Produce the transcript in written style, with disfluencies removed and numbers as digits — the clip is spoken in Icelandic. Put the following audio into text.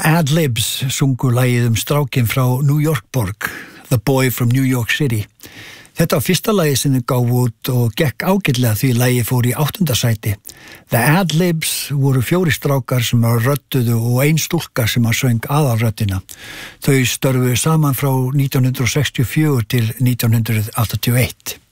Ad-Libs sungu lagið strákinn frá New York borg, The Boy from New York City. Þetta var fyrsta lagið sem þau gáfu út og gekk ágætlega því lagið fór í 8. sæti. The Ad-Libs voru 4 strákar sem rödduðu og 1 stúlka sem söng aðalröddina. Þau störfuðu saman frá 1964 til 1981.